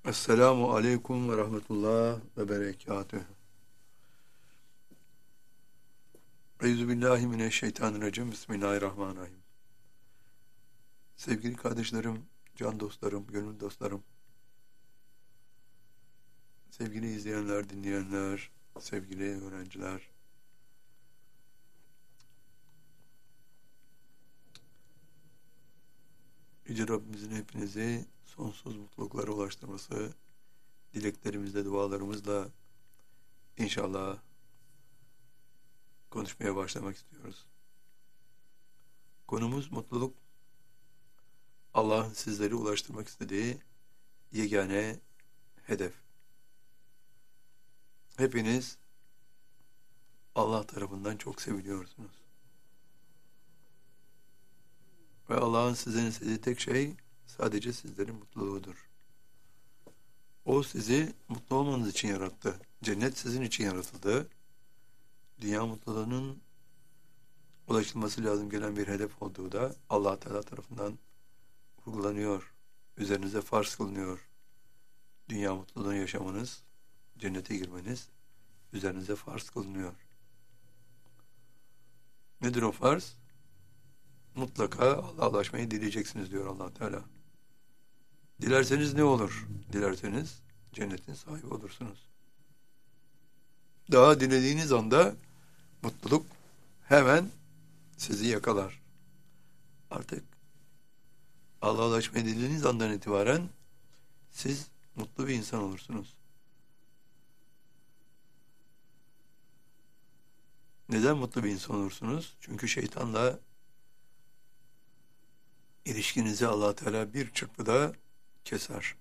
Esselamu aleyküm ve rahmetullah ve berekatühü. Euzubillahimineşşeytanirracim. Bismillahirrahmanirrahim. Sevgili kardeşlerim, can dostlarım, gönül dostlarım, sevgili izleyenler, dinleyenler, sevgili öğrenciler, Yüce Rabbimizin hepinizi sonsuz mutluluklara ulaştırması, dileklerimizle, dualarımızla inşallah konuşmaya başlamak istiyoruz. Konumuz mutluluk, Allah'ın sizleri ulaştırmak istediği yegane hedef. Hepiniz Allah tarafından çok seviliyorsunuz. Ve Allah'ın sizden istediği tek şey sadece sizlerin mutluluğudur. O sizi mutlu olmanız için yarattı. Cennet sizin için yaratıldı. Dünya mutluluğunun ulaşılması lazım gelen bir hedef olduğu da Allah Teala tarafından vurgulanıyor. Üzerinize farz kılınıyor. Dünya mutluluğunu yaşamanız, cennete girmeniz üzerinize farz kılınıyor. Nedir o farz? Mutlaka Allah'a ulaşmayı dileyeceksiniz diyor Allah Teala. Dilerseniz ne olur? Dilerseniz cennetin sahibi olursunuz. Daha dilediğiniz anda mutluluk hemen sizi yakalar. Artık Allah'a ulaşmayı dilediğiniz andan itibaren siz mutlu bir insan olursunuz. Neden mutlu bir insan olursunuz? Çünkü şeytanla ilişkinizi Allah Teala bir çırpıda keser.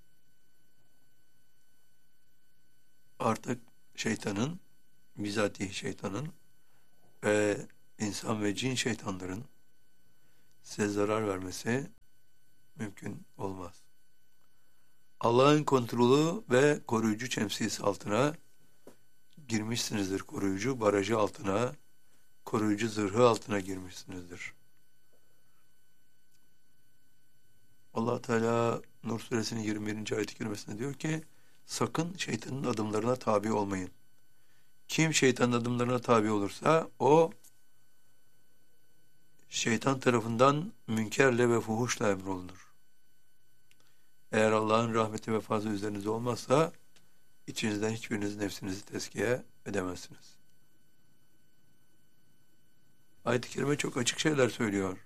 Artık şeytanın, bizatihi şeytanın ve insan ve cin şeytanların size zarar vermesi mümkün olmaz. Allah'ın kontrolü ve koruyucu şemsiyesi altına girmişsinizdir. Koruyucu barajı altına, koruyucu zırhı altına girmişsinizdir. Allah Teala Nur suresinin 21. ayet-i kerimesinde diyor ki, sakın şeytanın adımlarına tabi olmayın. Kim şeytanın adımlarına tabi olursa o şeytan tarafından münkerle ve fuhuşla emrolunur. Eğer Allah'ın rahmeti ve fazlı üzerinizde olmazsa içinizden hiçbiriniz nefsinizi tezkiye edemezsiniz. Ayet-i kerime çok açık şeyler söylüyor.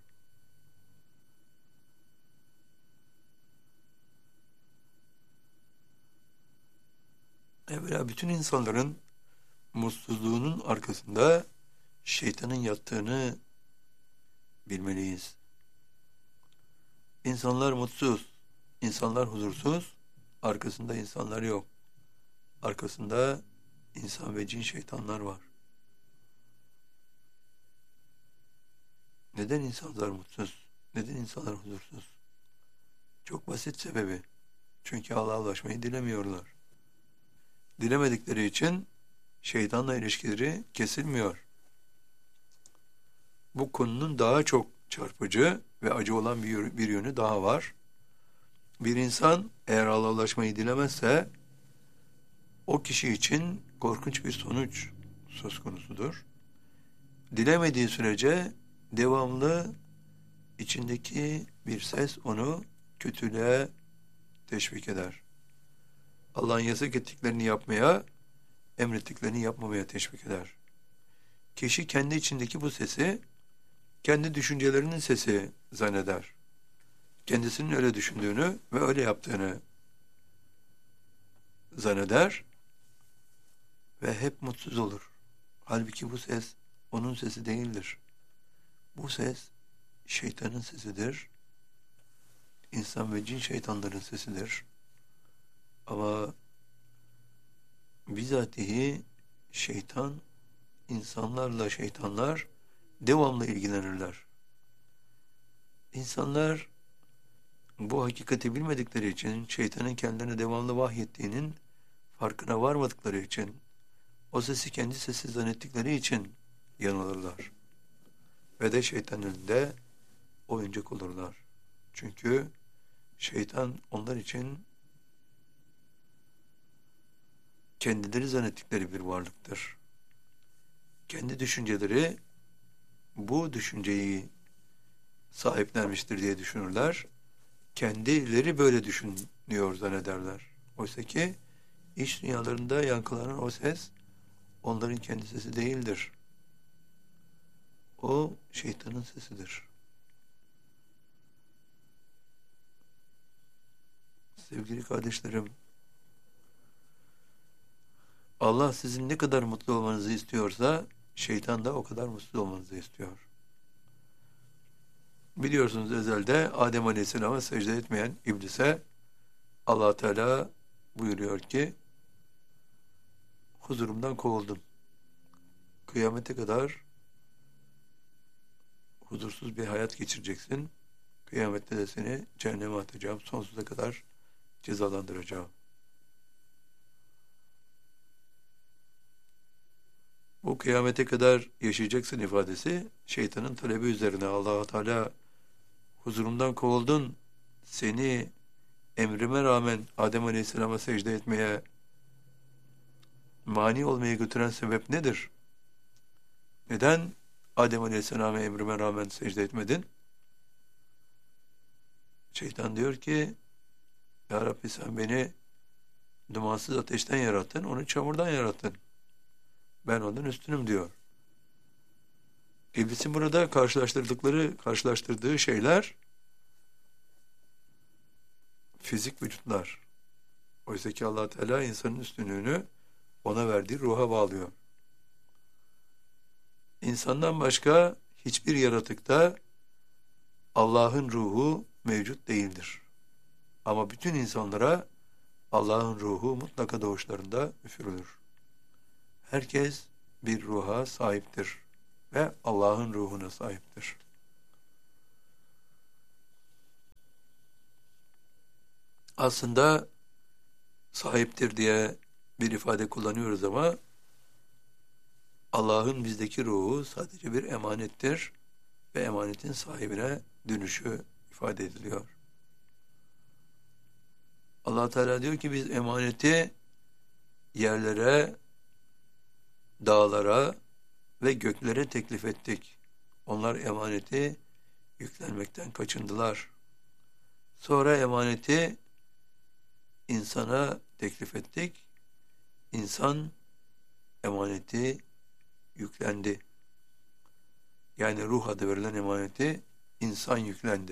Evvela bütün insanların mutsuzluğunun arkasında şeytanın yattığını bilmeliyiz. İnsanlar mutsuz, insanlar huzursuz, arkasında insanlar yok. Arkasında insan ve cin şeytanlar var. Neden insanlar mutsuz? Neden insanlar huzursuz? Çok basit sebebi. Çünkü Allah'a ulaşmayı dilemiyorlar. Dilemedikleri için şeytanla ilişkileri kesilmiyor. Bu konunun daha çok çarpıcı ve acı olan bir yönü daha var. Bir insan eğer Allah'a ulaşmayı dilemezse o kişi için korkunç bir sonuç söz konusudur. Dilemediği sürece devamlı içindeki bir ses onu kötülüğe teşvik eder. Allah'ın yasak ettiklerini yapmaya, emrettiklerini yapmamaya teşvik eder. Kişi kendi içindeki bu sesi, kendi düşüncelerinin sesi zanneder. Kendisinin öyle düşündüğünü ve öyle yaptığını zanneder ve hep mutsuz olur. Halbuki bu ses onun sesi değildir. Bu ses şeytanın sesidir. İnsan ve cin şeytanların sesidir. Ama bizatihi şeytan, insanlarla şeytanlar devamlı ilgilenirler. İnsanlar bu hakikati bilmedikleri için, şeytanın kendilerine devamlı vahyettiğinin farkına varmadıkları için, o sesi kendi sesi zannettikleri için yanılırlar. Ve de şeytanın önünde oyuncak olurlar. Çünkü şeytan onlar için kendileri zannettikleri bir varlıktır. Kendi düşünceleri bu düşünceyi sahiplenmiştir diye düşünürler. Kendileri böyle düşünüyor zannederler. Oysa ki iç dünyalarında yankılanan o ses onların kendi sesi değildir. O şeytanın sesidir. Sevgili kardeşlerim, Allah sizin ne kadar mutlu olmanızı istiyorsa şeytan da o kadar mutlu olmanızı istiyor. Biliyorsunuz ezelde Adem Aleyhisselam'a secde etmeyen iblise Allah Teala buyuruyor ki huzurumdan kovuldun. Kıyamete kadar huzursuz bir hayat geçireceksin. Kıyamette de seni cehenneme atacağım. Sonsuza kadar cezalandıracağım. Bu kıyamete kadar yaşayacaksın ifadesi şeytanın talebi üzerine. Allah Teala huzurumdan kovuldun. Seni emrime rağmen Adem Aleyhisselam'a secde etmeye mani olmaya götüren sebep nedir? Neden Adem Aleyhisselam'a emrime rağmen secde etmedin? Şeytan diyor ki Ya Rabbi sen beni dumansız ateşten yarattın, onu çamurdan yarattın. Ben ondan üstünüm diyor. İblisin burada karşılaştırdığı şeyler fizik vücutlar. Oysa ki Allah Teala insanın üstünlüğünü ona verdiği ruha bağlıyor. İnsandan başka hiçbir yaratıkta Allah'ın ruhu mevcut değildir. Ama bütün insanlara Allah'ın ruhu mutlaka doğuşlarında üfürülür. Herkes bir ruha sahiptir ve Allah'ın ruhuna sahiptir. Aslında sahiptir diye bir ifade kullanıyoruz ama Allah'ın bizdeki ruhu sadece bir emanettir ve emanetin sahibine dönüşü ifade ediliyor. Allah Teala diyor ki biz emaneti yerlere, dağlara ve göklere teklif ettik. Onlar emaneti yüklenmekten kaçındılar. Sonra emaneti insana teklif ettik. İnsan emaneti yüklendi. Yani ruh adı verilen emaneti insan yüklendi.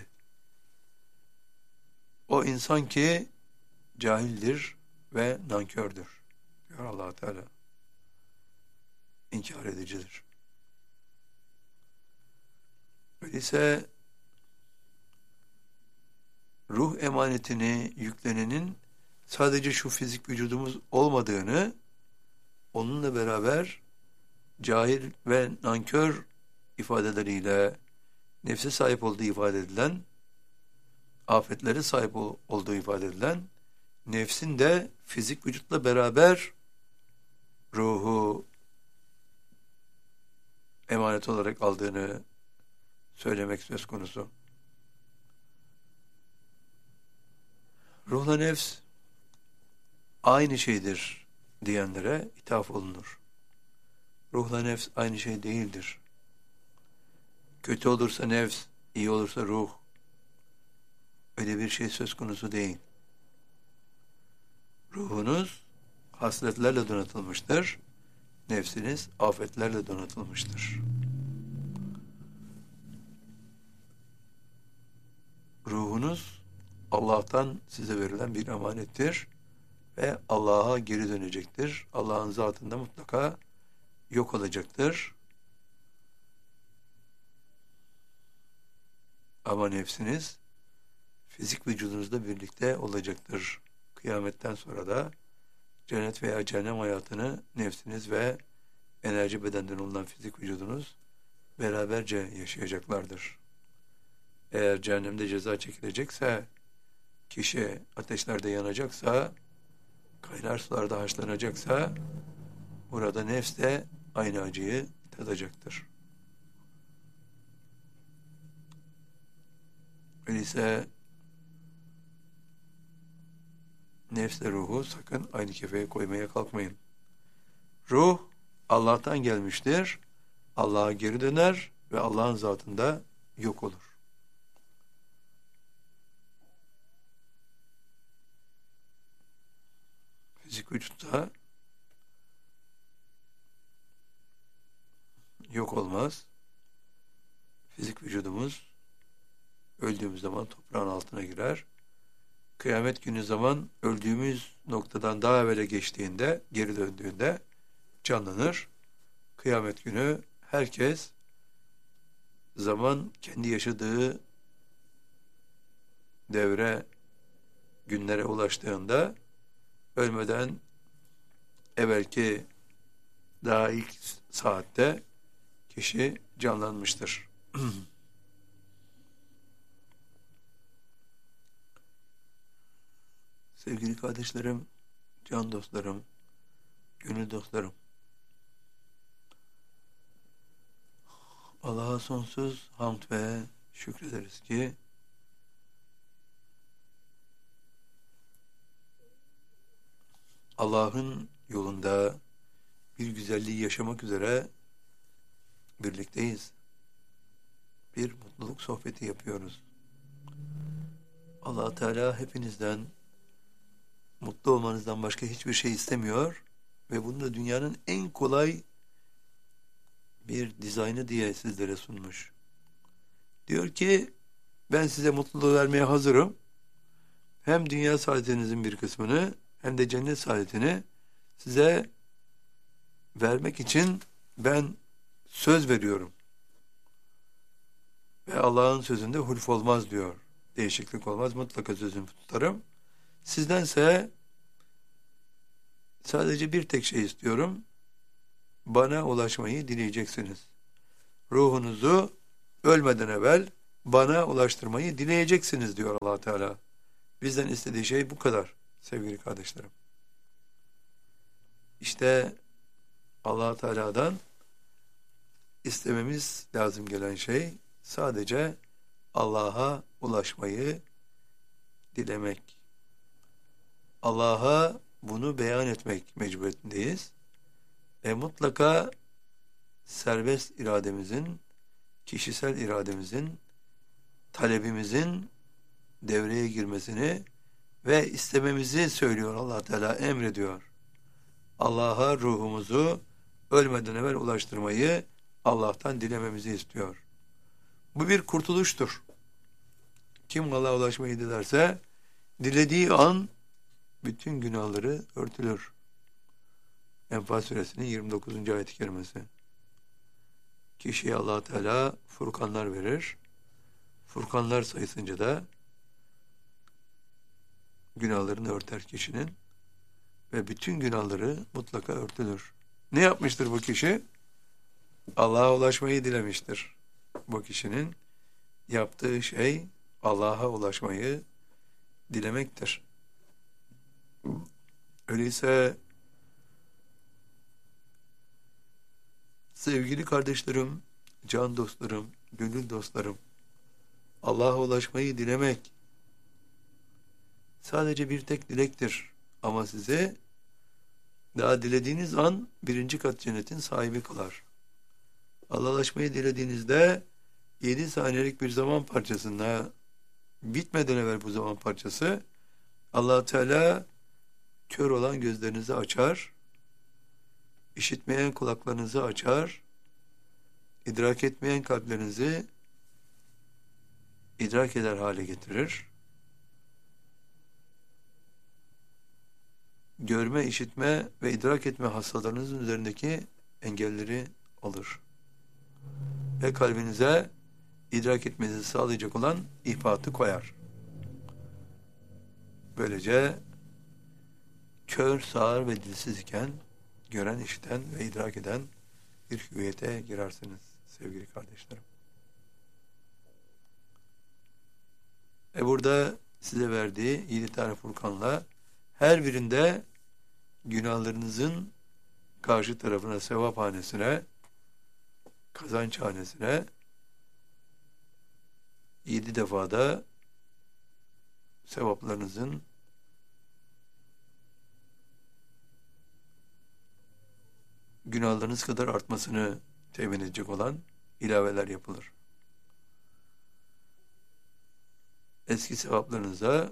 O insan ki cahildir ve nankördür diyor Allah Teala. İnkar edicidir. Öyleyse ruh emanetini yüklenenin sadece şu fizik vücudumuz olmadığını, onunla beraber cahil ve nankör ifadeleriyle nefse sahip olduğu ifade edilen, afetlere sahip olduğu ifade edilen, nefsin de fizik vücutla beraber ruhu emanet olarak aldığını söylemek söz konusu. Ruhla nefs aynı şeydir diyenlere ithaf olunur. Ruhla nefs aynı şey değildir. Kötü olursa nefs, iyi olursa ruh. Öyle bir şey söz konusu değil. Ruhunuz hasletlerle donatılmıştır. Nefsiniz afetlerle donatılmıştır. Ruhunuz Allah'tan size verilen bir emanettir ve Allah'a geri dönecektir. Allah'ın zatında mutlaka yok olacaktır. Ama nefsiniz fizik vücudunuzla birlikte olacaktır. Kıyametten sonra da cennet veya cehennem hayatını nefsiniz ve enerji bedenden olan fizik vücudunuz beraberce yaşayacaklardır. Eğer cehennemde ceza çekilecekse, kişi ateşlerde yanacaksa, kaynar sularda haşlanacaksa, burada nefs de aynı acıyı tadacaktır. Öyleyse nefsle ruhu sakın aynı kefeye koymaya kalkmayın. Ruh Allah'tan gelmiştir. Allah'a geri döner ve Allah'ın zatında yok olur. Fizik vücutta yok olmaz. Fizik vücudumuz öldüğümüz zaman toprağın altına girer. Kıyamet günü zaman öldüğümüz noktadan daha evvele geçtiğinde, geri döndüğünde canlanır. Kıyamet günü herkes zaman kendi yaşadığı devre, günlere ulaştığında ölmeden evvelki daha ilk saatte kişi canlanmıştır. Sevgili kardeşlerim, can dostlarım, gönül dostlarım, Allah'a sonsuz hamd ve şükrederiz ki Allah'ın yolunda bir güzelliği yaşamak üzere birlikteyiz. Bir mutluluk sohbeti yapıyoruz. Allah Teala hepinizden mutlu olmanızdan başka hiçbir şey istemiyor ve bunu da dünyanın en kolay bir dizaynı diye sizlere sunmuş. Diyor ki ben size mutluluğu vermeye hazırım. Hem dünya saadetinizin bir kısmını hem de cennet saadetini size vermek için ben söz veriyorum. Ve Allah'ın sözünde hulf olmaz diyor. Değişiklik olmaz. Mutlaka sözümü tutarım. Sizdense sadece bir tek şey istiyorum. Bana ulaşmayı dileyeceksiniz. Ruhunuzu ölmeden evvel bana ulaştırmayı dileyeceksiniz diyor Allah Teala. Bizden istediği şey bu kadar sevgili kardeşlerim. İşte Allah Teala'dan istememiz lazım gelen şey sadece Allah'a ulaşmayı dilemek. Allah'a bunu beyan etmek mecburiyetindeyiz. Mutlaka serbest irademizin, kişisel irademizin, talebimizin devreye girmesini ve istememizi söylüyor Allah Teala, emrediyor. Allah'a ruhumuzu ölmeden evvel ulaştırmayı Allah'tan dilememizi istiyor. Bu bir kurtuluştur. Kim Allah'a ulaşmayı dilerse dilediği an bütün günahları örtülür. Enfal suresinin 29. ayet-i kerimesi. Kişiye Allah Teala furkanlar verir. Furkanlar sayısınca da günahlarını örter kişinin ve bütün günahları mutlaka örtülür. Ne yapmıştır bu kişi? Allah'a ulaşmayı dilemiştir. Bu kişinin yaptığı şey Allah'a ulaşmayı dilemektir. Öyleyse sevgili kardeşlerim, can dostlarım, gönül dostlarım, Allah'a ulaşmayı dilemek sadece bir tek dilektir. Ama size daha dilediğiniz an 1. kat cennetin sahibi kılar. Allah'a ulaşmayı dilediğinizde 7 saniyelik bir zaman parçasında bitmeden evvel bu zaman parçası Allah Teala kör olan gözlerinizi açar, işitmeyen kulaklarınızı açar, idrak etmeyen kalplerinizi idrak eder hale getirir. Görme, işitme ve idrak etme hastalarınızın üzerindeki engelleri alır. Ve kalbinize idrak etmenizi sağlayacak olan ihfatı koyar. Böylece kör, sağır ve dilsiz iken gören, işiten ve idrak eden bir hüviyete girersiniz sevgili kardeşlerim. Burada size verdiği 7 tane furkanla her birinde günahlarınızın karşı tarafına, sevaphanesine, kazançhanesine 7 defada sevaplarınızın günahlarınız kadar artmasını temin edecek olan ilaveler yapılır. Eski sevaplarınıza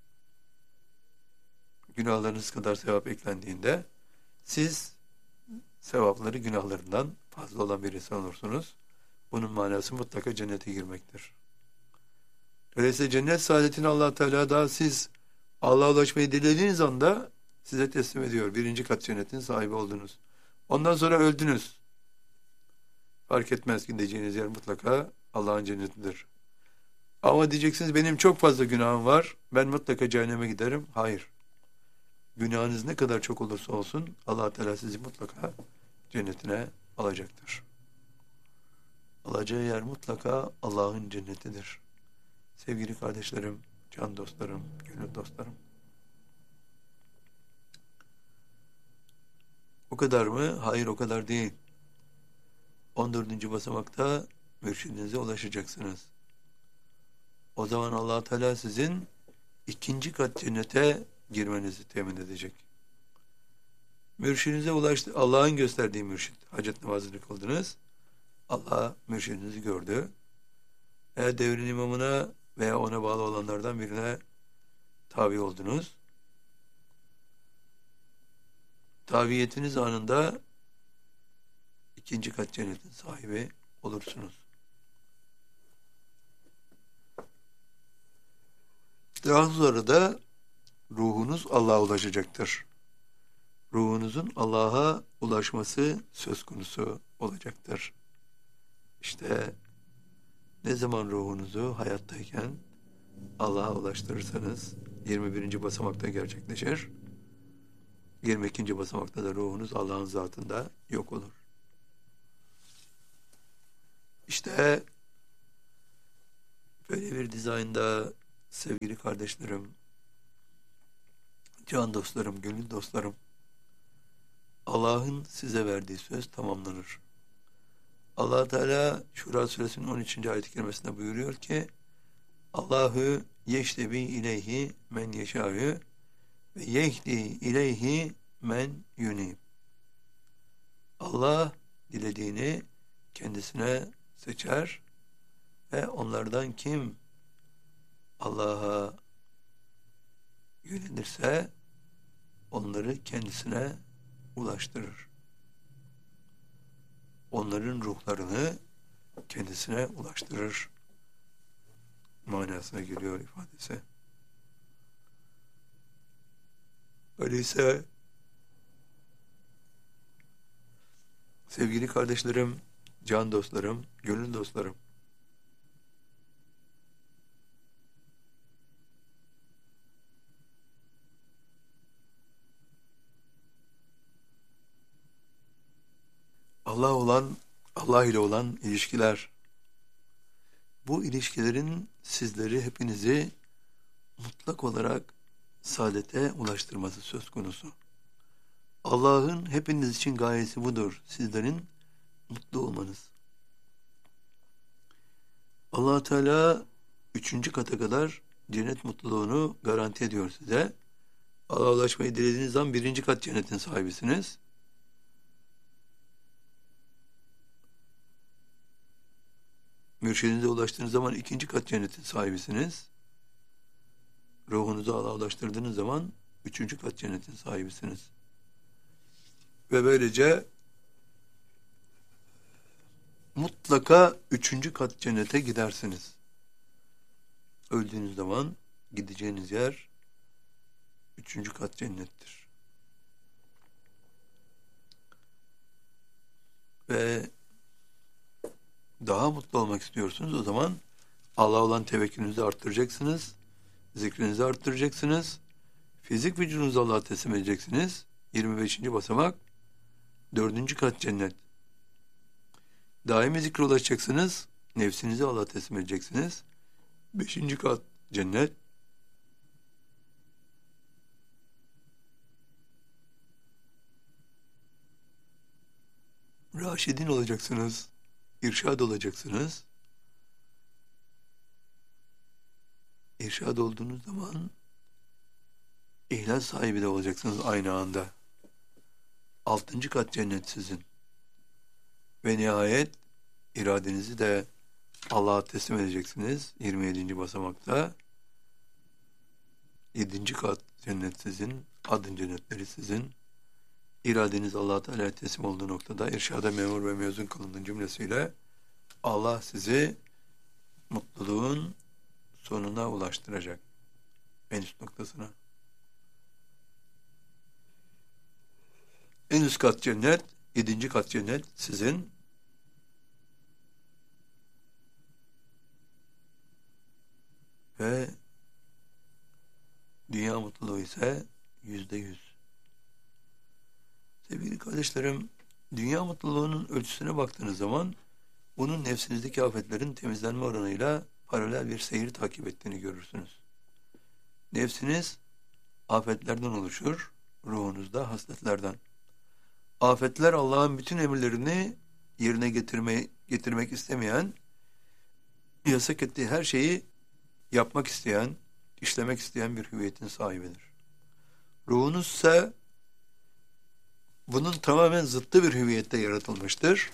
günahlarınız kadar sevap eklendiğinde siz sevapları günahlarından fazla olan bir insan olursunuz. Bunun manası mutlaka cennete girmektir. Öyleyse cennet saadetini Allah Teala da siz Allah'a ulaşmayı dilediğiniz anda size teslim ediyor. 1. kat cennetin sahibi oldunuz. Ondan sonra öldünüz. Fark etmez, gideceğiniz yer mutlaka Allah'ın cennetidir. Ama diyeceksiniz benim çok fazla günahım var. Ben mutlaka cehenneme giderim. Hayır. Günahınız ne kadar çok olursa olsun Allah Teala sizi mutlaka cennetine alacaktır. Alacağı yer mutlaka Allah'ın cennetidir. Sevgili kardeşlerim, can dostlarım, gönül dostlarım. O kadar mı? Hayır, o kadar değil. 14. basamakta mürşidinize ulaşacaksınız. O zaman Allah Teala sizin 2. kat cennete girmenizi temin edecek. Mürşidinize ulaştı. Allah'ın gösterdiği mürşid. Hacet namazını kıldınız. Allah mürşidinizi gördü. Eğer devrin imamına veya ona bağlı olanlardan birine tabi oldunuz. Tabiyetiniz anında 2. kat cennetin sahibi olursunuz. Daha sonra da ruhunuz Allah'a ulaşacaktır. Ruhunuzun Allah'a ulaşması söz konusu olacaktır. İşte ne zaman ruhunuzu hayattayken Allah'a ulaştırırsanız 21. basamakta gerçekleşir. 22. basamakta da ruhunuz Allah'ın zatında yok olur. İşte böyle bir dizaynda sevgili kardeşlerim, can dostlarım, gönül dostlarım, Allah'ın size verdiği söz tamamlanır. Allah Teala Şura suresinin 13. ayet-i kerimesinde buyuruyor ki Allahu yeştebi ileyhi men yeşâhü ve yehdi ileyhi men yunib. Allah dilediğini kendisine seçer ve onlardan kim Allah'a yönelirse onları kendisine ulaştırır. Onların ruhlarını kendisine ulaştırır manasına geliyor ifadesi. Öyleyse sevgili kardeşlerim, can dostlarım, gönül dostlarım, Allah ile olan ilişkiler, bu ilişkilerin sizleri, hepinizi mutlak olarak saadete ulaştırması söz konusu. Allah'ın hepiniz için gayesi budur. Sizlerin mutlu olmanız. Allah Teala 3. kata kadar cennet mutluluğunu garanti ediyor size. Allah'a ulaşmayı dilediğiniz zaman 1. kat cennetin sahibisiniz. Mürşidinize ulaştığınız zaman 2. kat cennetin sahibisiniz. Ruhunuzu Allah'a ulaştırdığınız zaman 3. kat cennetin sahibisiniz. Ve böylece mutlaka 3. kat cennete gidersiniz. Öldüğünüz zaman gideceğiniz yer 3. kat cennettir. Ve daha mutlu olmak istiyorsunuz, o zaman Allah'a olan tevekkülünüzü arttıracaksınız, zikrinizi arttıracaksınız, fizik vücudunuzu Allah'a teslim edeceksiniz. 25. basamak 4. kat cennet. Daimi zikre ulaşacaksınız, nefsinizi Allah'a teslim edeceksiniz. 5. kat cennet. Raşidin olacaksınız, irşad olacaksınız. İrşad olduğunuz zaman ihlas sahibi de olacaksınız aynı anda. 6. kat cennet sizin. Ve nihayet iradenizi de Allah'a teslim edeceksiniz. 27. basamakta 7. kat cennet sizin. Adın cennetleri sizin. İradeniz Allah Teala'ya teslim olduğu noktada irşada memur ve mezun kılındığın cümlesiyle Allah sizi mutluluğun sonuna ulaştıracak. En üst noktasına. En üst kat cennet, 7. kat cennet sizin. Ve dünya mutluluğu ise %100. Sevgili kardeşlerim, dünya mutluluğunun ölçüsüne baktığınız zaman bunun nefsinizdeki afetlerin temizlenme oranıyla paralel bir seyir takip ettiğini görürsünüz. Nefsiniz afetlerden oluşur, ruhunuzda hasletlerden. Afetler Allah'ın bütün emirlerini yerine getirmek istemeyen, yasak ettiği her şeyi yapmak isteyen, işlemek isteyen bir hüviyetin sahibidir. Ruhunuz ise bunun tamamen zıttı bir hüviyette yaratılmıştır.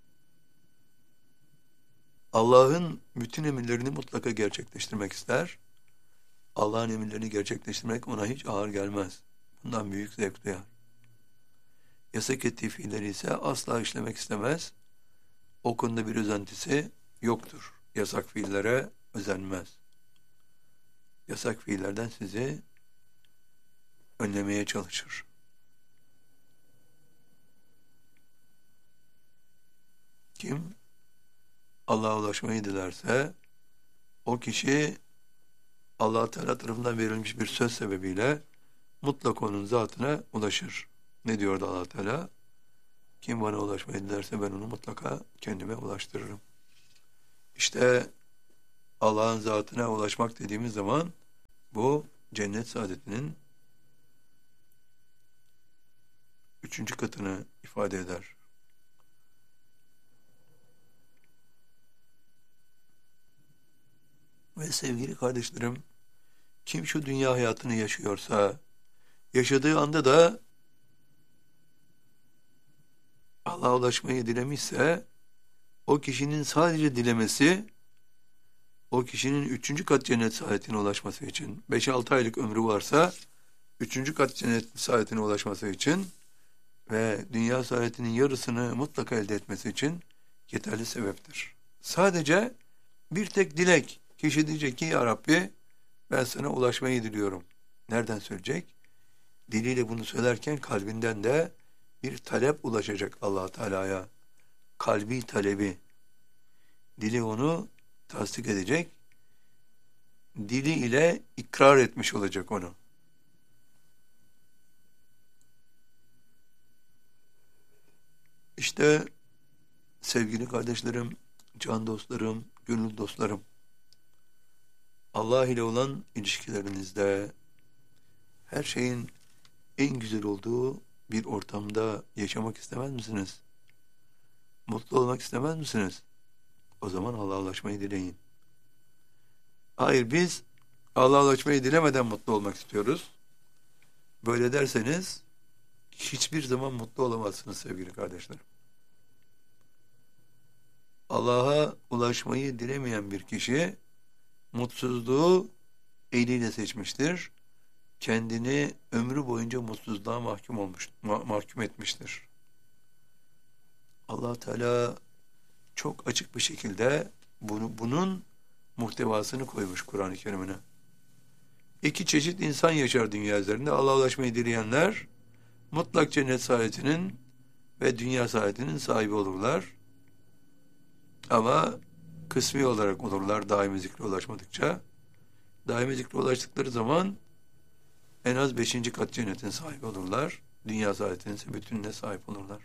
Allah'ın bütün emirlerini mutlaka gerçekleştirmek ister. Allah'ın emirlerini gerçekleştirmek ona hiç ağır gelmez. Bundan büyük zevk duyar. Yasak ettiği fiilleri ise asla işlemek istemez. O konuda bir özentisi yoktur. Yasak fiillere özenmez. Yasak fiillerden sizi önlemeye çalışır. Kim Allah'a ulaşmayı dilerse o kişi Allah Teala tarafından verilmiş bir söz sebebiyle mutlaka onun zatına ulaşır. Ne diyordu Allah Teala? Kim bana ulaşmayı dilerse ben onu mutlaka kendime ulaştırırım. İşte Allah'ın zatına ulaşmak dediğimiz zaman bu cennet saadetinin 3. katını ifade eder. Ve sevgili kardeşlerim, kim şu dünya hayatını yaşıyorsa, yaşadığı anda da Allah'a ulaşmayı dilemişse, o kişinin sadece dilemesi, o kişinin 3. kat cennet saadetine ulaşması için, 5-6 aylık ömrü varsa, 3. kat cennet saadetine ulaşması için ve dünya saadetinin yarısını mutlaka elde etmesi için yeterli sebeptir. Sadece bir tek dilek. Kişi diyecek ki ya Rabbi ben sana ulaşmayı diliyorum. Nereden söyleyecek? Diliyle bunu söylerken kalbinden de bir talep ulaşacak Allah Teala'ya. Kalbi talebi. Dili onu tasdik edecek. Dili ile ikrar etmiş olacak onu. İşte sevgili kardeşlerim, can dostlarım, gönül dostlarım, Allah ile olan ilişkilerinizde her şeyin en güzel olduğu bir ortamda yaşamak istemez misiniz? Mutlu olmak istemez misiniz? O zaman Allah'a ulaşmayı dileyin. Hayır, biz Allah'a ulaşmayı dilemeden mutlu olmak istiyoruz. Böyle derseniz hiçbir zaman mutlu olamazsınız sevgili kardeşlerim. Allah'a ulaşmayı dilemeyen bir kişi mutsuzluğu eliyle seçmiştir. Kendini ömrü boyunca mutsuzluğa mahkum etmiştir. Allah Teala çok açık bir şekilde bunun muhtevasını koymuş Kur'an-ı Kerim'ine. 2 çeşit insan yaşar dünya üzerinde. Allah'a ulaşmayı dileyenler mutlak cennet saadetinin ve dünya saadetinin sahibi olurlar. Ama kısmi olarak olurlar daimi zikre ulaşmadıkça. Daimi zikre ulaştıkları zaman en az 5. kat cennetin sahibi olurlar. Dünya saadetinin ise bütününe sahip olurlar.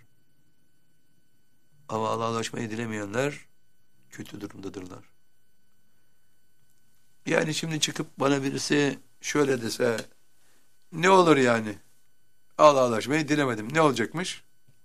Ama Allah'a ulaşmayı dilemeyenler kötü durumdadırlar. Yani şimdi çıkıp bana birisi şöyle dese ne olur yani? Allah'a ulaşmayı dilemedim. Ne olacakmış?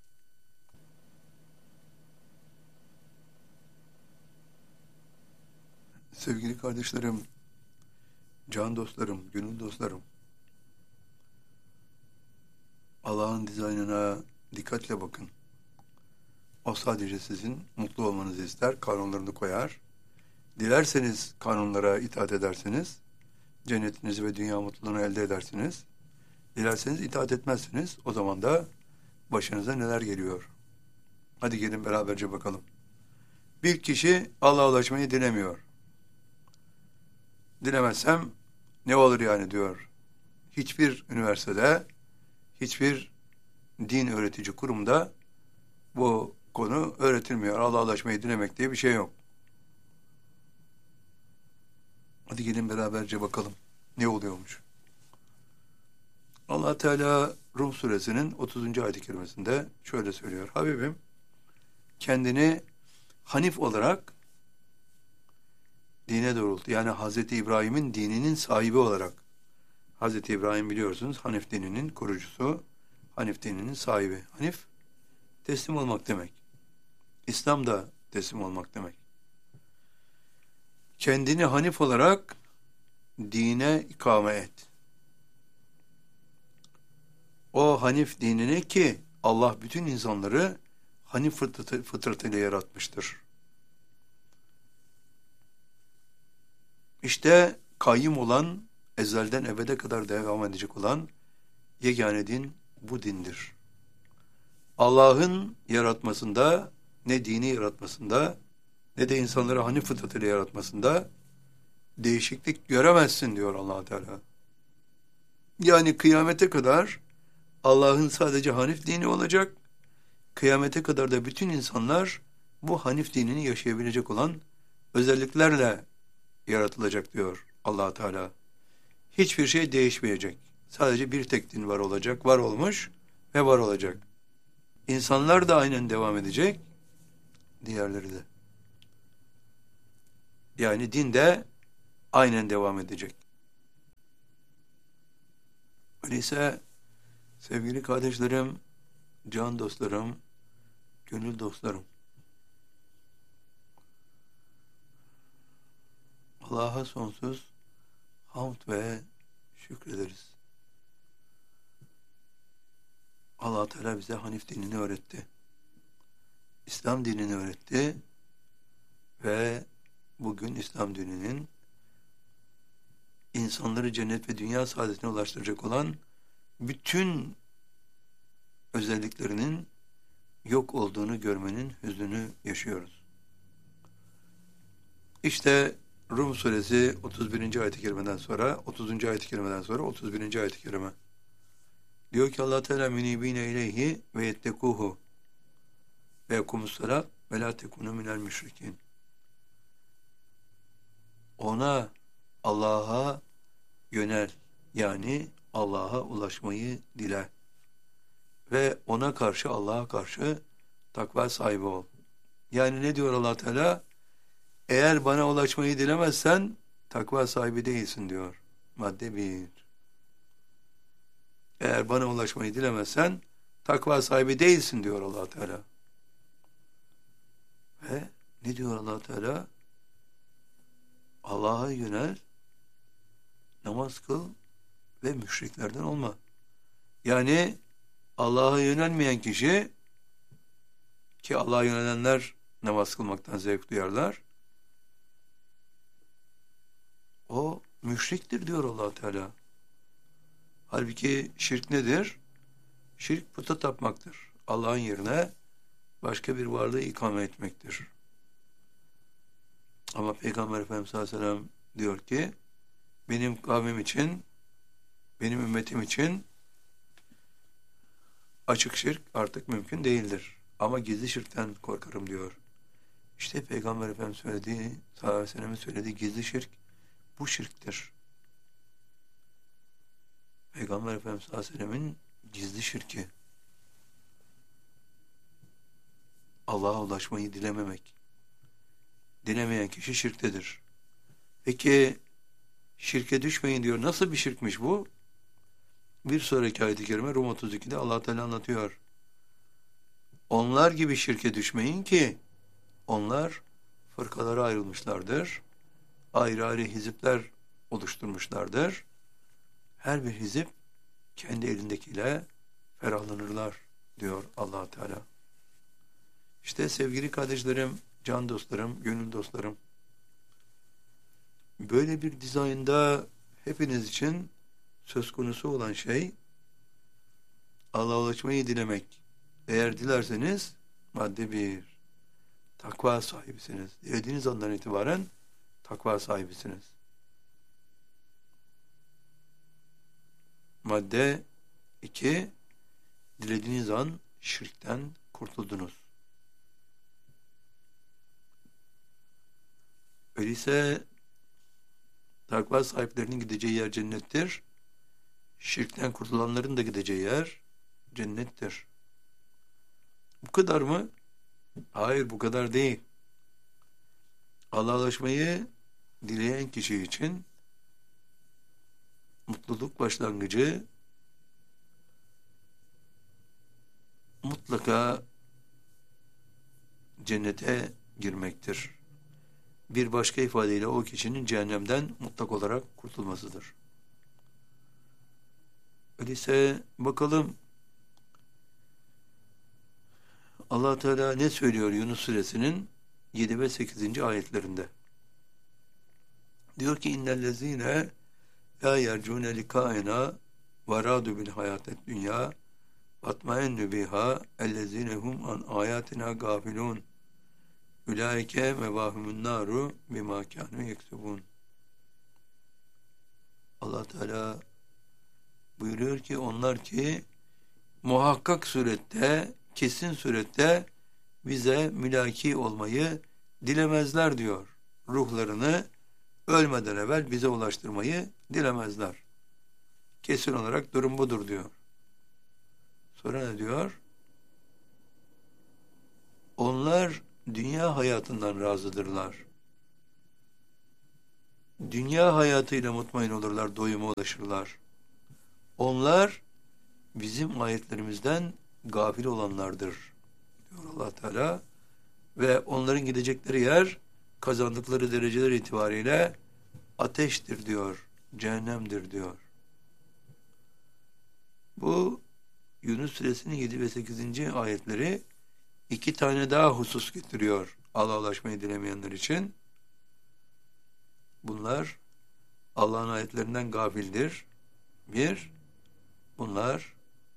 Sevgili kardeşlerim, can dostlarım, gönül dostlarım, Allah'ın dizaynına Dikkatle bakın. O sadece sizin mutlu olmanızı ister, kanunlarını koyar. Dilerseniz kanunlara itaat edersiniz, cennetinizi ve dünya mutluluğunu elde edersiniz. Dilerseniz itaat etmezsiniz, o zaman da başınıza neler geliyor? Hadi gelin beraberce bakalım. Bir kişi Allah'a ulaşmayı dilemiyor. Dilemezsem ne olur yani diyor. Hiçbir üniversitede, hiçbir din öğretici kurumda bu konu öğretilmiyor. Allah'a ulaşmayı dilemek diye bir şey yok. Hadi gelin beraberce bakalım. Ne oluyormuş? Allah Teala Rum suresinin 30. ayet-i kerimesinde şöyle söylüyor. Habibim kendini Hanif olarak dine doğrultu. Yani Hazreti İbrahim'in dininin sahibi olarak. Hazreti İbrahim biliyorsunuz Hanif dininin kurucusu. Hanif dininin sahibi. Hanif teslim olmak demek. İslam da teslim olmak demek. Kendini Hanif olarak dine ikame et. O Hanif dinine ki Allah bütün insanları Hanif fıtratıyla yaratmıştır. İşte kayyım olan, ezelden ebede kadar devam edecek olan yegane din bu dindir. Allah'ın yaratmasında, ne dini yaratmasında, ne de insanları Hanif fıtratıyla yaratmasında değişiklik göremezsin diyor Allah Teala. Yani kıyamete kadar Allah'ın sadece Hanif dini olacak, kıyamete kadar da bütün insanlar bu Hanif dinini yaşayabilecek olan özelliklerle yaratılacak diyor Allah Teala. Hiçbir şey değişmeyecek. Sadece bir tek din var olacak, var olmuş ve var olacak. İnsanlar da aynen devam edecek, diğerleri de. Yani din de aynen devam edecek. Öyleyse sevgili kardeşlerim, can dostlarım, gönül dostlarım, Allah'a sonsuz hamd ve şükrederiz. Allah Teala bize Hanif dinini öğretti. İslam dinini öğretti ve bugün İslam dininin insanları cennet ve dünya saadetine ulaştıracak olan bütün özelliklerinin yok olduğunu görmenin hüznünü yaşıyoruz. İşte Rum suresi 31. ayet-i kerimeden sonra 30. ayet-i kerimeden sonra 31. ayet-i kerime. Diyor ki Allah Teala münibine ileyhi ve yettekuhu ve yekumussalat ve la tekunu minel müşrikin. Ona, Allah'a yönel, yani Allah'a ulaşmayı dile ve ona karşı, Allah'a karşı takva sahibi ol. Yani ne diyor Allah Teala? Eğer bana ulaşmayı dilemezsen takva sahibi değilsin diyor. Madde 1. Eğer bana ulaşmayı dilemezsen takva sahibi değilsin diyor Allah Teala. Ve ne diyor Allah Teala? Allah'a yönel, namaz kıl ve müşriklerden olma. Yani Allah'a yönelmeyen kişi, ki Allah'a yönelenler namaz kılmaktan zevk duyarlar, o müşriktir diyor Allah Teala. Halbuki şirk nedir? Şirk puta tapmaktır. Allah'ın yerine başka bir varlığı ikame etmektir. Ama Peygamber Efendimiz sallallahu aleyhi ve sellem diyor ki, benim kavmim için, benim ümmetim için açık şirk artık mümkün değildir. Ama gizli şirkten korkarım diyor. İşte Peygamber Efendimiz söylediği, sallallahu aleyhi ve sellem'in söylediği gizli şirk bu şirktir. Peygamber Efendimiz sallallahu aleyhi ve sellem'in gizli şirki Allah'a ulaşmayı dilememek. Dilemeyen kişi şirktedir. Peki şirke düşmeyin diyor. Nasıl bir şirkmiş bu? Bir sonraki ayet-i kerime Rum 32'de Allah Teala anlatıyor. Onlar gibi şirke düşmeyin ki onlar fırkalara ayrılmışlardır. Ayrı ayrı hizipler oluşturmuşlardır. Her bir hizip kendi elindekiyle ferahlanırlar. diyor Allah Teala. İşte sevgili kardeşlerim, can dostlarım, gönül dostlarım, böyle bir dizaynda hepiniz için söz konusu olan şey Allah'a ulaşmayı dilemek. Eğer dilerseniz madde 1, takva sahibisiniz. Dilediğiniz andan itibaren takva sahibisiniz. Madde 2, dilediğiniz an şirkten kurtuldunuz. Öyleyse takva sahiplerinin gideceği yer cennettir. Şirkten kurtulanların da gideceği yer cennettir. Bu kadar mı? Hayır, bu kadar değil. Allah'a ulaşmayı dileyen kişi için mutluluk başlangıcı mutlaka cennete girmektir. Bir başka ifadeyle o kişinin cehennemden mutlak olarak kurtulmasıdır. Öyleyse bakalım Allah Teala ne söylüyor Yunus suresinin 7 ve 8. ayetlerinde? Diyor ki innellezine la yercune likaena ve radu bil hayatet dünya atmaennu biha ellezinehum an ayatina gafilun ulaike mevahumun naru bima kanu yeksubun. Allah Teala buyuruyor ki onlar ki muhakkak surette, kesin surette bize mülaki olmayı dilemezler diyor. Ruhlarını ölmeden evvel bize ulaştırmayı dilemezler. Kesin olarak durum budur diyor. Sonra ne diyor? Onlar dünya hayatından razıdırlar. Dünya hayatıyla mutmain olurlar, doyuma ulaşırlar. Onlar bizim ayetlerimizden gafil olanlardır diyor Allah Teala ve onların gidecekleri yer kazandıkları dereceler itibariyle ateştir diyor, cehennemdir diyor. Bu Yunus suresinin 7 ve 8. ayetleri iki tane daha husus getiriyor Allah'a ulaşmayı dilemeyenler için. Bunlar Allah'ın ayetlerinden gafildir. Bir, bunlar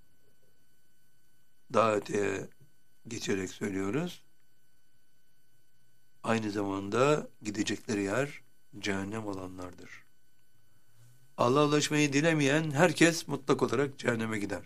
daha öteye geçerek söylüyoruz. Aynı zamanda gidecekleri yer cehennem olanlardır. Allah'a ulaşmayı dilemeyen herkes mutlak olarak cehenneme gider.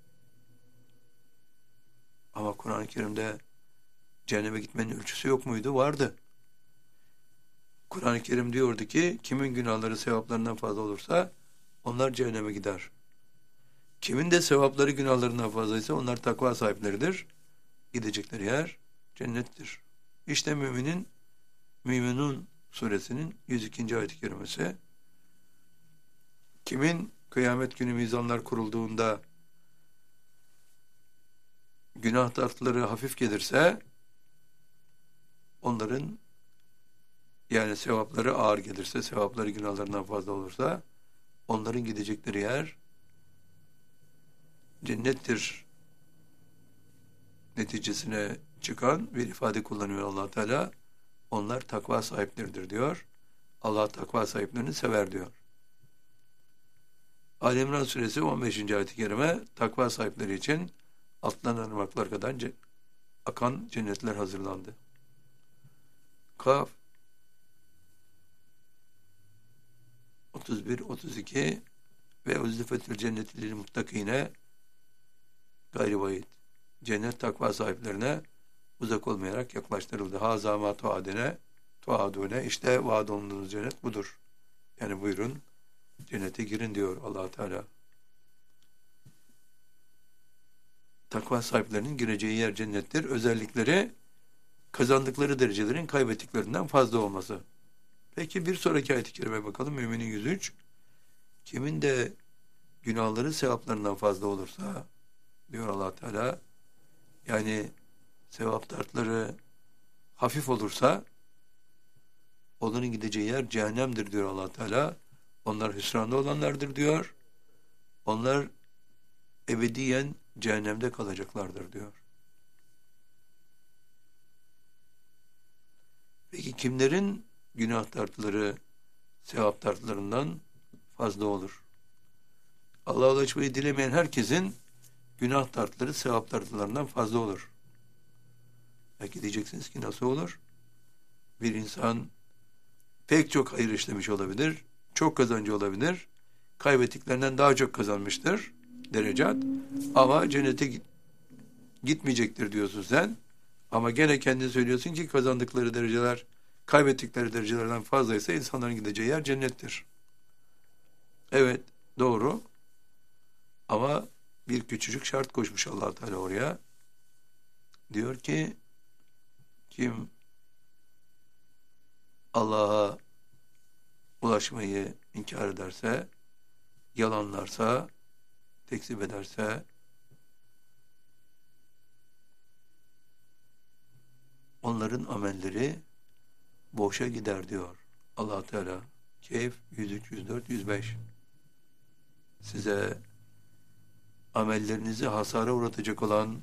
Ama Kur'an-ı Kerim'de cehenneme gitmenin ölçüsü yok muydu? Vardı. Kur'an-ı Kerim diyordu ki kimin günahları sevaplarından fazla olursa onlar cehenneme gider. Kimin de sevapları günahlarından fazlaysa onlar takva sahipleridir. Gidecekleri yer cennettir. İşte Müminun suresinin 102. ayet-i kerimesi. Kimin kıyamet günü mizanlar kurulduğunda günah tartıları hafif gelirse onların yani sevapları ağır gelirse, sevapları günahlarından fazla olursa onların gidecekleri yer cennettir neticesine çıkan bir ifade kullanıyor Allah Teala. Onlar takva sahipleridir diyor. Allah takva sahiplerini sever diyor. Ali İmran suresi 15. ayet-i kerime takva sahipleri için altından ırmaklar kadar akan cennetler hazırlandı. Kaf 31, 32 ve uzlifetül cenneti lil muttakine gayri vahid. Cennet takva sahiplerine uzak olmayarak yaklaştırıldı. Hazama tuadune işte vaad olunduğunuz cennet budur. Yani buyurun cennete girin diyor Allah Teala. Takva sahiplerinin gireceği yer cennettir. Özellikleri kazandıkları derecelerin kaybettiklerinden fazla olması. Peki bir sonraki ayet-i kerime bakalım. Müminin 103. Kimin de günahları sevaplarından fazla olursa diyor Allah Teala yani sevap tartları hafif olursa onların gideceği yer cehennemdir diyor Allah Teala. Onlar hüsranda olanlardır diyor. Onlar ebediyen cehennemde kalacaklardır diyor. Peki kimlerin günah tartıları sevap tartılarından fazla olur? Allah'a ulaşmayı dilemeyen herkesin günah tartıları sevap tartılarından fazla olur. Belki diyeceksiniz ki nasıl olur? Bir insan pek çok hayır işlemiş olabilir, çok kazancı olabilir, kaybettiklerinden daha çok kazanmıştır derecat, ama cennete gitmeyecektir diyorsun sen. Ama gene kendin söylüyorsun ki kazandıkları dereceler kaybettikleri derecelerden fazlaysa insanların gideceği yer cennettir. Evet, doğru. Ama bir küçücük şart koşmuş Allah Teala oraya. Diyor ki kim Allah'a ulaşmayı inkar ederse, yalanlarsa, tekzip ederse, onların amelleri boşa gider diyor Allah Teala. Kehf 103, 104, 105. Size amellerinizi hasara uğratacak olan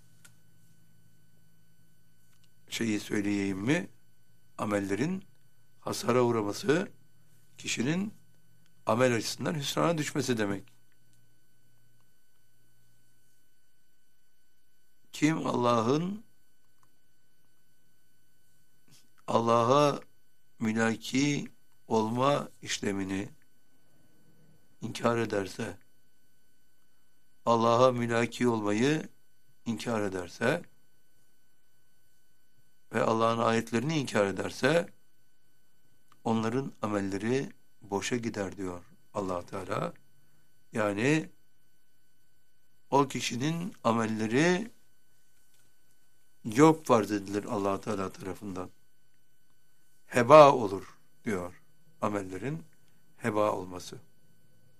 şeyi söyleyeyim mi? Amellerin hasara uğraması kişinin amel açısından hüsrana düşmesi demek. Kim Allah'a mülaki olma işlemini inkar ederse, Allah'a mülaki olmayı inkar ederse ve Allah'ın ayetlerini inkar ederse onların amelleri boşa gider diyor Allah Teala. Yani o kişinin amelleri yok farz edilir Allah Teala tarafından. Heba olur diyor amellerin heba olması.